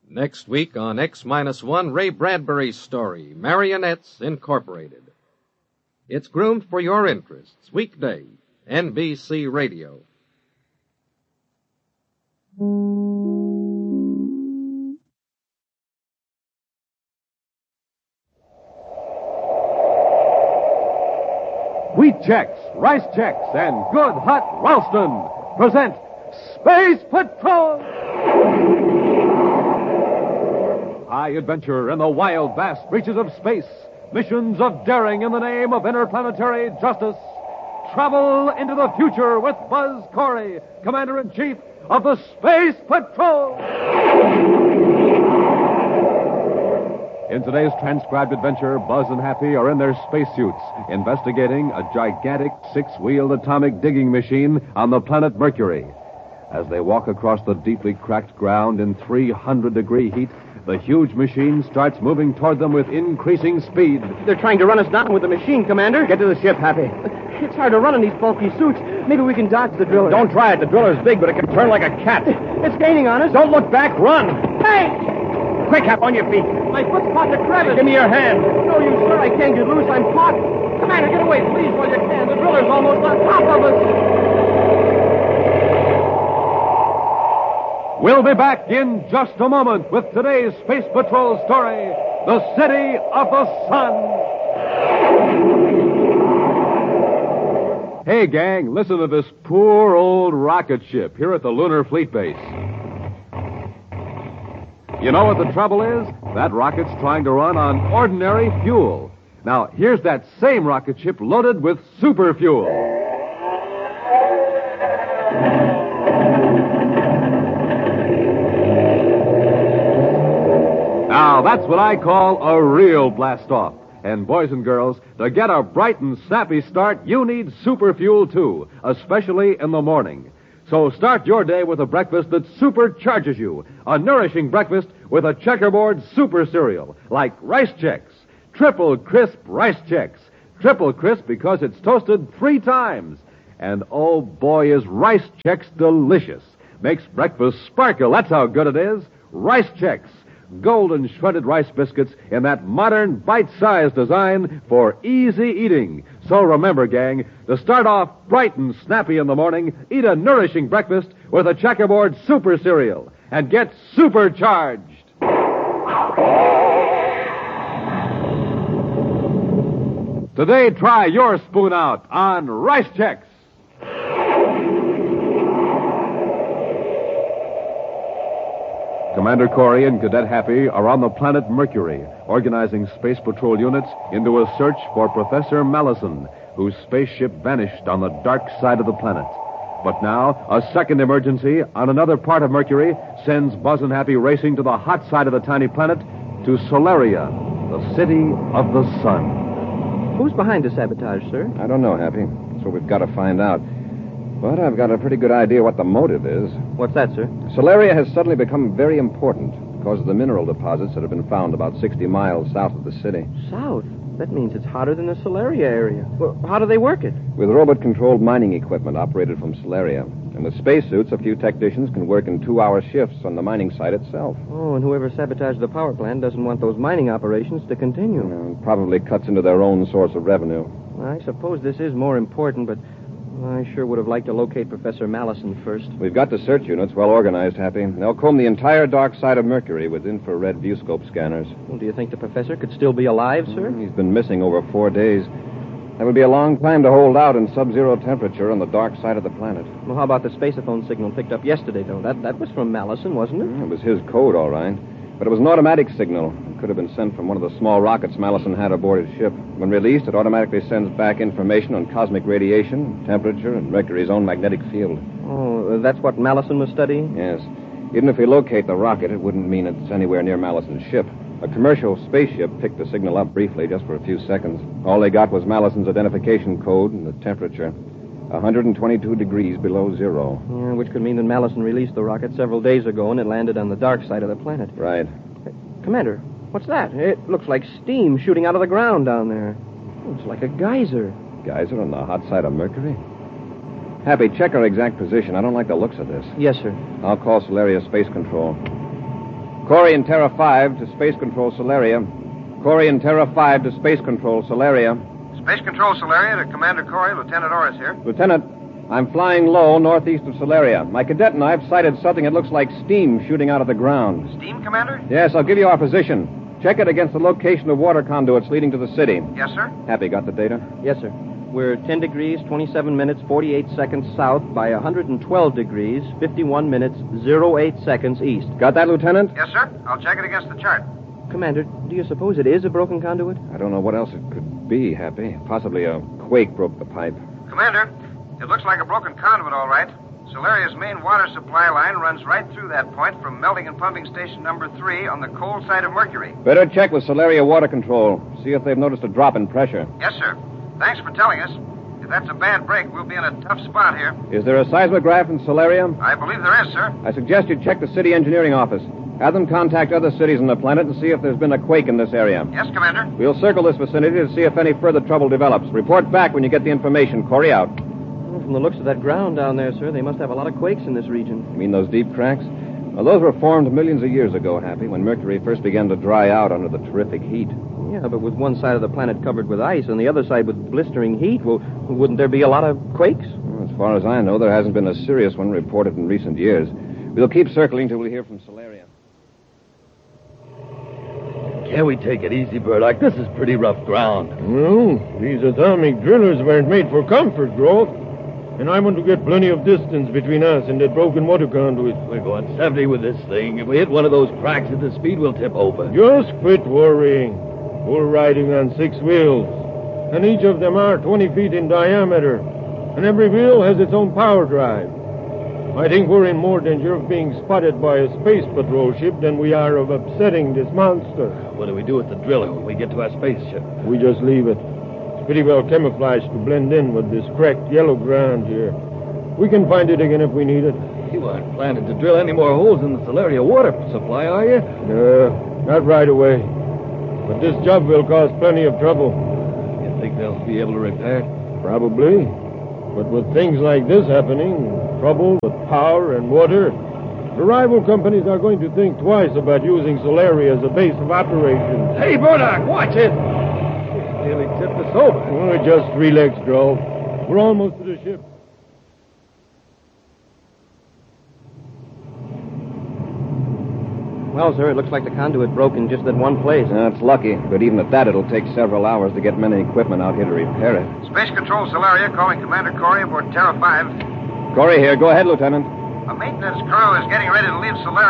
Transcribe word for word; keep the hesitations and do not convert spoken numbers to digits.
Next week on X minus one, Ray Bradbury's story, Marionettes Incorporated. It's groomed for your interests. Weekday, N B C Radio. Wheat Checks, Rice Checks, and Good Hot Ralston present Space Patrol! High adventure in the wild, vast reaches of space. Missions of daring in the name of interplanetary justice. Travel into the future with Buzz Corey, Commander-in-Chief of the Space Patrol! In today's transcribed adventure, Buzz and Happy are in their spacesuits, investigating a gigantic six-wheeled atomic digging machine on the planet Mercury. As they walk across the deeply cracked ground in three hundred degree heat, the huge machine starts moving toward them with increasing speed. They're trying to run us down with the machine, Commander. Get to the ship, Happy. It's hard to run in these bulky suits. Maybe we can dodge the driller. Don't try it. The driller's big, but it can turn like a cat. It's gaining on us. Don't look back. Run. Hey! Quick, Hap, on your feet. My foot's caught in the crevice. Give me your hand. No, you sir. I can't get loose. I'm caught. Commander, get away, please, while you can. The driller's almost on top of us. We'll be back in just a moment with today's Space Patrol story, The City of the Sun. Hey, gang, listen to this poor old rocket ship here at the Lunar Fleet Base. You know what the trouble is? That rocket's trying to run on ordinary fuel. Now, here's that same rocket ship loaded with super fuel. Now, that's what I call a real blast-off. And boys and girls, to get a bright and snappy start, you need super fuel, too, especially in the morning. So start your day with a breakfast that supercharges you. A nourishing breakfast with a checkerboard super cereal, like Rice Chex. Triple crisp Rice Chex. Triple crisp because it's toasted three times. And oh boy, is Rice Chex delicious. Makes breakfast sparkle, that's how good it is. Rice Chex. Golden shredded rice biscuits in that modern bite-sized design for easy eating. So remember, gang, to start off bright and snappy in the morning, eat a nourishing breakfast with a checkerboard super cereal and get supercharged. Today, try your spoon out on Rice Chex. Commander Corey and Cadet Happy are on the planet Mercury, organizing Space Patrol units into a search for Professor Mallison, whose spaceship vanished on the dark side of the planet. But now, a second emergency on another part of Mercury sends Buzz and Happy racing to the hot side of the tiny planet, to Solaria, the city of the sun. Who's behind the sabotage, sir? I don't know, Happy. That's what we've got to find out. But I've got a pretty good idea what the motive is. What's that, sir? Solaria has suddenly become very important because of the mineral deposits that have been found about sixty miles south of the city. South? That means it's hotter than the Solaria area. Well, how do they work it? With robot-controlled mining equipment operated from Solaria. And with spacesuits, a few technicians can work in two-hour shifts on the mining site itself. Oh, and whoever sabotaged the power plant doesn't want those mining operations to continue. You know, probably cuts into their own source of revenue. I suppose this is more important, but I sure would have liked to locate Professor Mallison first. We've got the search units well organized, Happy. They'll comb the entire dark side of Mercury with infrared viewscope scanners. Well, do you think the professor could still be alive, sir? He's been missing over four days. That would be a long time to hold out in sub-zero temperature on the dark side of the planet. Well, how about the spaceophone signal picked up yesterday, though? That that was from Mallison, wasn't it? It was his code, all right. But it was an automatic signal. It could have been sent from one of the small rockets Mallison had aboard his ship. When released, it automatically sends back information on cosmic radiation, temperature, and Mercury's own magnetic field. Oh, that's what Mallison was studying? Yes. Even if we locate the rocket, it wouldn't mean it's anywhere near Mallison's ship. A commercial spaceship picked the signal up briefly, just for a few seconds. All they got was Mallison's identification code and the temperature. one hundred twenty-two degrees below zero. Yeah, which could mean that Mallison released the rocket several days ago and it landed on the dark side of the planet. Right. Hey, Commander, what's that? It looks like steam shooting out of the ground down there. It's like a geyser. Geyser on the hot side of Mercury? Happy, check our exact position. I don't like the looks of this. Yes, sir. I'll call Solaria Space Control. Corey and Terra five to Space Control Solaria. Corey and Terra five to Space Control Solaria. Space Control Solaria to Commander Corey, Lieutenant Orris here. Lieutenant, I'm flying low northeast of Solaria. My cadet and I have sighted something that looks like steam shooting out of the ground. Steam, Commander? Yes, I'll give you our position. Check it against the location of water conduits leading to the city. Yes, sir. Happy got the data? Yes, sir. We're ten degrees, twenty-seven minutes, forty-eight seconds south by one hundred twelve degrees, fifty-one minutes, oh eight seconds east. Got that, Lieutenant? Yes, sir. I'll check it against the chart. Commander, do you suppose it is a broken conduit? I don't know what else it could be, Happy. Possibly a quake broke the pipe. Commander, it looks like a broken conduit, all right. Solaria's main water supply line runs right through that point from melting and pumping station number three on the cold side of Mercury. Better check with Solaria Water Control. See if they've noticed a drop in pressure. Yes, sir. Thanks for telling us. If that's a bad break, we'll be in a tough spot here. Is there a seismograph in Solaria? I believe there is, sir. I suggest you check the city engineering office. Have them contact other cities on the planet and see if there's been a quake in this area. Yes, Commander. We'll circle this vicinity to see if any further trouble develops. Report back when you get the information. Corey out. Well, from the looks of that ground down there, sir, they must have a lot of quakes in this region. You mean those deep cracks? Well, those were formed millions of years ago, Happy, when Mercury first began to dry out under the terrific heat. Yeah, but with one side of the planet covered with ice and the other side with blistering heat, well, wouldn't there be a lot of quakes? Well, as far as I know, there hasn't been a serious one reported in recent years. We'll keep circling till we hear from Solaria. Can't we take it easy, Burdock? This is pretty rough ground. Well, these atomic drillers weren't made for comfort, Grove. And I want to get plenty of distance between us and that broken water conduit. We're going seventy with this thing. If we hit one of those cracks at the speed, we'll tip over. Just quit worrying. We're riding on six wheels. And each of them are twenty feet in diameter. And every wheel has its own power drive. I think we're in more danger of being spotted by a space patrol ship than we are of upsetting this monster. What do we do with the driller when we get to our spaceship? We just leave it. It's pretty well camouflaged to blend in with this cracked yellow ground here. We can find it again if we need it. You aren't planning to drill any more holes in the Solaria water supply, are you? No, not right away. But this job will cause plenty of trouble. You think they'll be able to repair it? Probably. But with things like this happening, trouble with power and water, the rival companies are going to think twice about using Solaria as a base of operations. Hey, Burdock, watch it! Nearly tipped us over. Oh, just relax, Grove. We're almost to the ship. Well, sir, it looks like the conduit broke in just that one place. That's lucky, but even at that, it'll take several hours to get many equipment out here to repair it. Space Control Solaria calling Commander Corey aboard Terra five. Corey here. Go ahead, Lieutenant. A maintenance crew is getting ready to leave Solaria